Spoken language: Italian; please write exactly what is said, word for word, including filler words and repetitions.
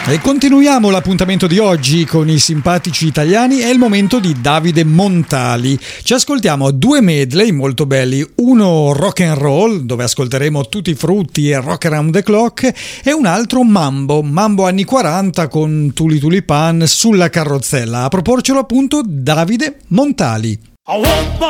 E continuiamo l'appuntamento di oggi con i simpatici italiani. È il momento di Davide Montali. Ci ascoltiamo due medley molto belli, uno rock and roll dove ascolteremo Tutti i frutti e Rock Around the Clock, e un altro mambo, mambo anni quaranta con Tuli Tulipan sulla carrozzella. A proporcelo appunto Davide Montali. I want